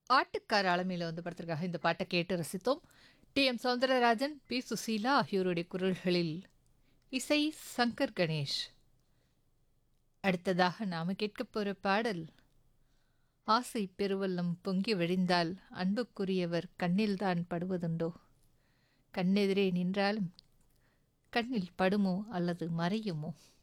ஆட்டுக்கார ஆலமையில வந்து படத்திற்காக இந்த பாட்டை கேட்டு ரசித்தோம். டி.எம். சௌந்தரராஜன், பி. சுசீலா ஆகியோருடைய குரல்களில் இசை சங்கர் கணேஷ். அடுத்ததாக நாம கேட்கப் போற பாடல் ஆசை பெருவெள்ளம் பொங்கி வழிந்தால் அன்புக்குரியவர் கண்ணில்தான் படுவதுண்டோ? கண்ணெதிரே நின்றாலும் கண்ணில் படுமோ அல்லது மறையுமோ?